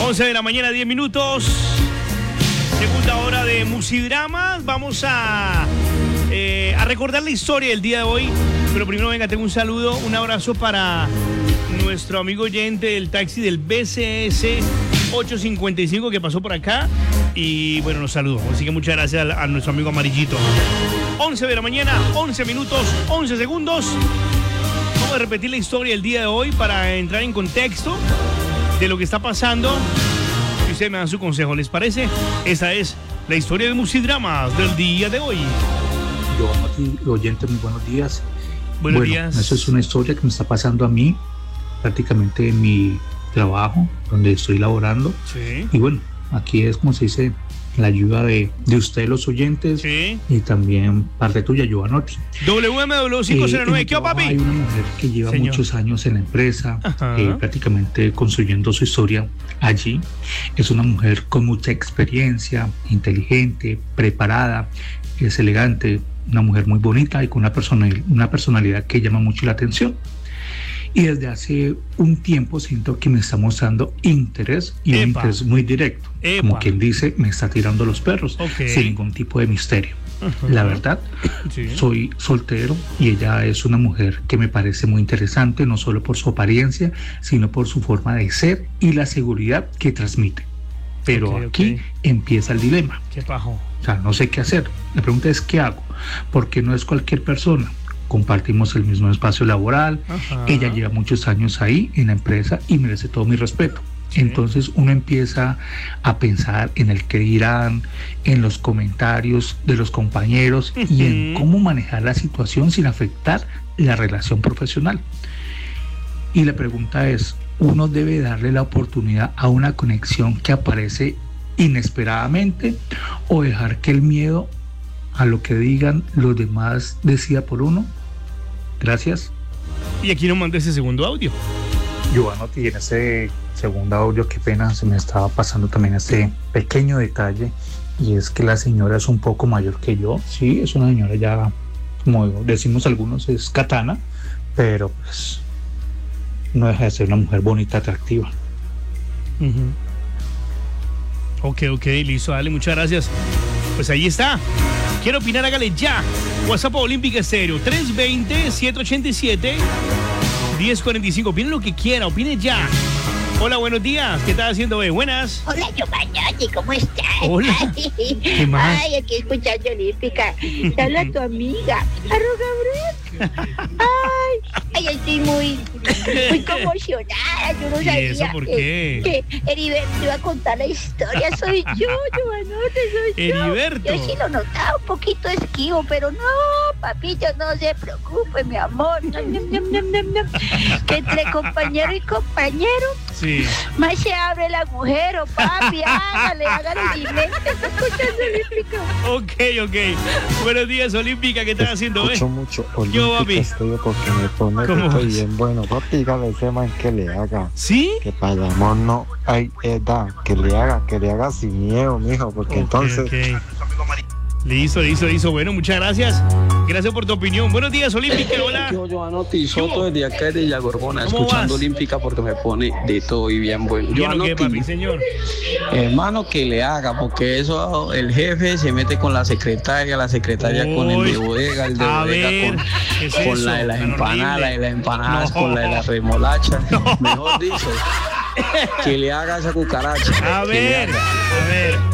11 de la mañana, 10 minutos. Segunda hora de Musidramas. Vamos a recordar la historia del día de hoy. Pero primero, venga, tengo un saludo, un abrazo para nuestro amigo oyente del taxi del BCS 855 que pasó por acá. Y bueno, nos saludó. Así que muchas gracias a nuestro amigo Amarillito. 11 de la mañana, 11 minutos, 11 segundos. Vamos a repetir la historia del día de hoy para entrar en contexto de lo que está pasando. Si ustedes me dan su consejo, ¿les parece? Esa es la historia de Musidramas del día de hoy. Yo, oyente, muy buenos días. Buenos días. Eso es una historia que me está pasando a mí, prácticamente en mi trabajo, donde estoy laborando. Sí. Y bueno, aquí es como se dice, la ayuda de ustedes los oyentes, Sí. y también parte tuya, Giovanotti. WMW 509, ¿qué papi? Hay una mujer que lleva Señor. muchos años en la empresa, Ajá. prácticamente construyendo su historia allí. Es una mujer con mucha experiencia, inteligente, preparada, es elegante, una mujer muy bonita y con una personalidad que llama mucho la atención. Y desde hace un tiempo siento que me está mostrando interés, y un Epa. interés muy directo. Epa. Como quien dice, me está tirando los perros, Ok. sin ningún tipo de misterio. Ajá. La verdad, Sí. soy soltero y ella es una mujer que me parece muy interesante, no solo por su apariencia, sino por su forma de ser y la seguridad que transmite. Pero Ok, aquí ok. empieza el dilema. ¿Qué pajo? O sea, no sé qué hacer. La pregunta es, ¿qué hago? Porque no es cualquier persona. Compartimos el mismo espacio laboral. Ajá. Ella lleva muchos años ahí en la empresa y merece todo mi respeto. Sí. Entonces uno empieza a pensar en el que dirán, en los comentarios de los compañeros y en Ujú. cómo manejar la situación sin afectar la relación profesional. Y la pregunta es, ¿uno debe darle la oportunidad a una conexión que aparece inesperadamente, o dejar que el miedo a lo que digan los demás decida por uno? Gracias. Y aquí nos manda ese segundo audio. Giovanotti, en ese segundo audio, qué pena, se me estaba pasando también este pequeño detalle, y es que la señora es un poco mayor que yo. Sí, es una señora ya, como decimos algunos, es katana, pero pues no deja de ser una mujer bonita, atractiva. Ujú. Ok, listo, dale, muchas gracias. Pues ahí está. Quiero opinar, hágale ya. WhatsApp Olímpica Estéreo, 320-787-1045. Opine lo que quiera, opine ya. Hola, buenos días. ¿Qué estás haciendo hoy? Buenas. Hola, Giovanotti, ¿cómo estás? Hola. ¿Qué más? Ay, aquí escuchando Olímpica. Te habla tu amiga, Arroga Gabriel. Ay, estoy muy conmocionada. Yo no ¿Y sabía eso por qué? que Heriberto iba a contar la historia. Soy yo, Giovanotti, soy yo. Heriberto. Yo sí lo notaba un poquito esquivo, pero no, papito, no se preocupe, mi amor. No. Que entre compañero y compañero Sí. más se abre el agujero, papi. Hágale silencio. ¿Estás escuchando Olímpica? Ok. Buenos días, Olímpica. ¿Qué estás haciendo hoy? Escucho mucho Yo, papi. Olímpica Estéreo porque me pone ¿Cómo que estoy vas? bien bueno. Papi, dígale a ese man que le haga. ¿Sí? Que para el amor no hay edad. Que le haga sin miedo, mijo. Porque entonces... Ok. Listo. Bueno, muchas gracias. Gracias por tu opinión. Buenos días, Olímpica. Hola. Yo, Giovanotti, ¿Cómo? Soto desde acá de Villa Gorgona, ¿Cómo escuchando vas? Olímpica porque me pone de todo y bien bueno. ¿Yo no qué, papi, Giovanotti, señor? hermano, que le haga, porque eso el jefe se mete con la secretaria con el de bodega, el de A bodega ver, ¿qué es con eso? la de las Tan empanadas, la de horrible. las empanadas, No. con la de la remolacha. Mejor dicho, que le haga esa cucaracha. A que le ver. haga.